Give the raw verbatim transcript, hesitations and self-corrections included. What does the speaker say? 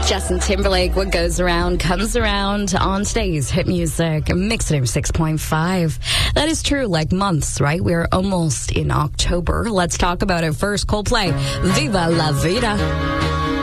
Justin Timberlake, what goes around comes around on today's hit music, Mixing six point five. That is true, like months, right? We're almost in October. Let's talk about it first. Coldplay, Viva la Vida.